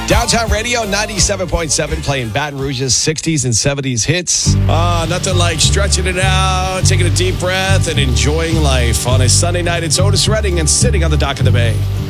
Downtown Radio 97.7 playing Baton Rouge's 60s and 70s hits. Nothing like stretching it out, taking a deep breath, and enjoying life. On a Sunday night, it's Otis Redding and Sitting on the Dock of the Bay.